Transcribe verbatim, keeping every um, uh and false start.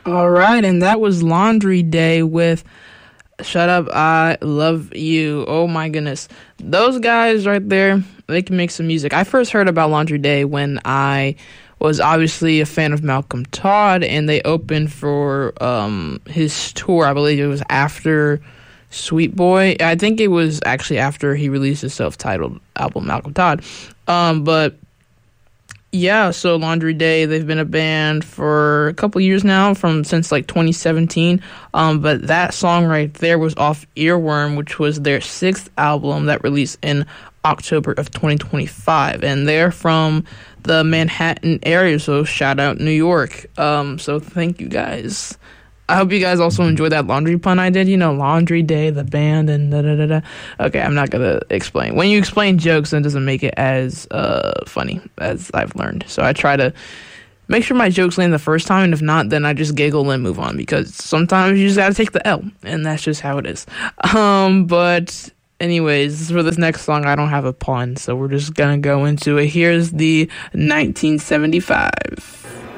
All right, and that was Laundry Day with Shut Up, I Love You. Oh my goodness. Those guys right there, they can make some music. I first heard about Laundry Day when I was obviously a fan of Malcolm Todd, and they opened for um, his tour. I believe it was after Sweet Boy. I think it was actually after he released his self-titled album, Malcolm Todd. Um, but yeah, so Laundry Day, they've been a band for a couple years now, from since like twenty seventeen. Um, but that song right there was off Earworm, which was their sixth album that released in October of twenty twenty-five. And they're from the Manhattan area, so shout out New York. Um, so thank you guys. I hope you guys also enjoyed that laundry pun I did. You know, Laundry Day, the band, and da da da da. Okay, I'm not gonna explain. When you explain jokes, then it doesn't make it as uh, funny as I've learned. So I try to make sure my jokes land the first time, and if not, then I just giggle and move on, because sometimes you just gotta take the L, and that's just how it is. Um, but anyways, for this next song, I don't have a pun, so we're just gonna go into it. Here's the nineteen seventy-five.